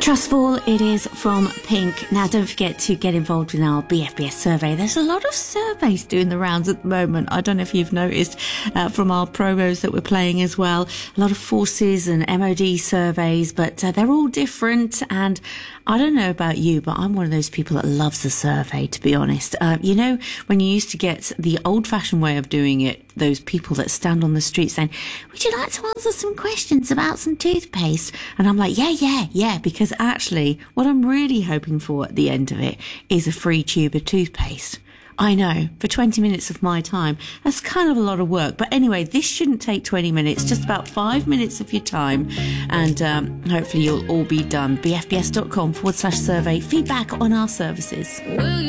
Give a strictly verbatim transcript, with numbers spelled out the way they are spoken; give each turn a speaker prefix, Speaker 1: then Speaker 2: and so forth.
Speaker 1: Trustful, it is from Pink. Now, don't forget to get involved in our B F B S survey. There's a lot of surveys doing the rounds at the moment. I don't know if you've noticed uh, from our promos that we're playing as well. A lot of forces and M O D surveys, but uh, they're all different. And I don't know about you, but I'm one of those people that loves a survey, to be honest. Uh, you know, when you used to get the old-fashioned way of doing it, those people that stand on the street saying, would you like to answer some questions about some toothpaste? And I'm like, yeah, yeah, yeah, because actually what I'm really hoping for at the end of it is a free tube of toothpaste. I know, for twenty minutes of my time, that's kind of a lot of work. But anyway, this shouldn't take twenty minutes, just about five minutes of your time. And um, hopefully you'll all be done. bfbs.com forward slash survey. Feedback on our services. Will you